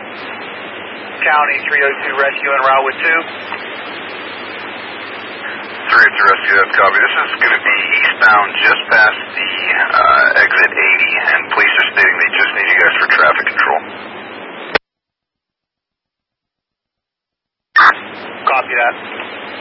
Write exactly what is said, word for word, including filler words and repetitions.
County three oh two Rescue en route with two. three oh two Rescue, that's copy. This is going to be eastbound just past the uh, exit eighty, and police are stating they just need you guys for traffic control. Copy that.